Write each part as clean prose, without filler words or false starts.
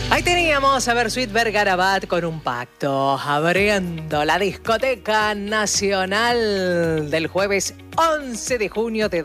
Ahí teníamos a Bersuit Vergarabat con un pacto, abriendo la discoteca nacional del jueves 11 de junio de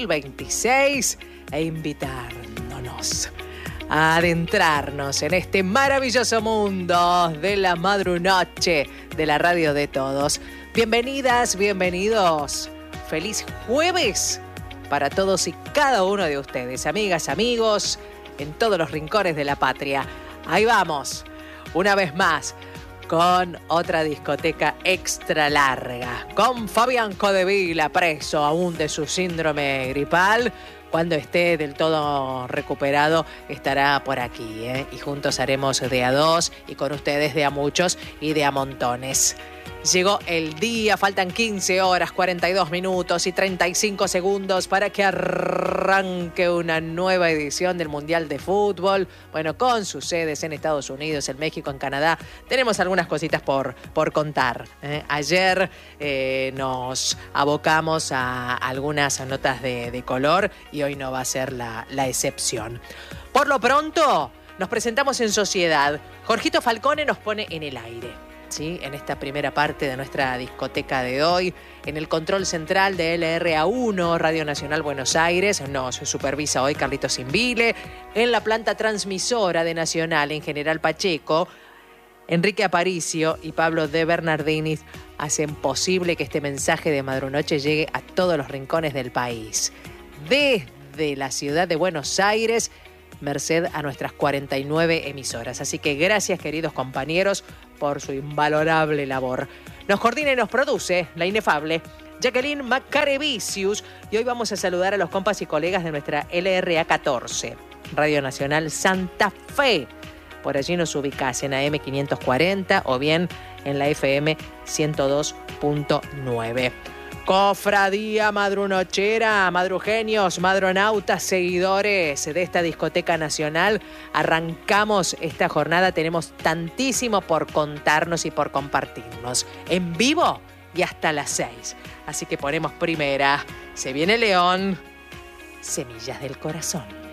2026 e invitándonos a adentrarnos en este maravilloso mundo de la madrunoche de la radio de todos. Bienvenidas, bienvenidos. Feliz jueves para todos y cada uno de ustedes, amigas, amigos, en todos los rincones de la patria. Ahí vamos, una vez más, con otra discoteca extra larga, con Fabián Codevila, preso aún de su síndrome gripal. Cuando esté del todo recuperado, estará por aquí, y juntos haremos de a dos y con ustedes de a muchos y de a montones. Llegó el día, faltan 15 horas, 42 minutos y 35 segundos para que arranque una nueva edición del Mundial de Fútbol. Bueno, con sus sedes en Estados Unidos, en México, en Canadá. Tenemos algunas cositas por contar. Ayer nos abocamos a algunas notas de color y hoy no va a ser la excepción. Por lo pronto, nos presentamos en sociedad. Jorgito Falcone nos pone en el aire. ¿Sí? En esta primera parte de nuestra discoteca de hoy, en el control central de LRA1, Radio Nacional Buenos Aires, nos supervisa hoy Carlitos Imbile. En la planta transmisora de Nacional, en General Pacheco, Enrique Aparicio y Pablo de Bernardini hacen posible que este mensaje de Madrunoche llegue a todos los rincones del país. Desde la ciudad de Buenos Aires, merced a nuestras 49 emisoras. Así que gracias, queridos compañeros, por su invalorable labor. Nos coordina y nos produce la inefable Jacqueline Macarevicius. Y hoy vamos a saludar a los compas y colegas de nuestra LRA 14, Radio Nacional Santa Fe. Por allí nos ubicás en AM 540 o bien en la FM 102.9. Cofradía madrunochera, madrugenios, madronautas, seguidores de esta discoteca nacional. Arrancamos esta jornada, tenemos tantísimo por contarnos y por compartirnos. En vivo y hasta las 6. Así que ponemos primera. Se viene León, Semillas del Corazón.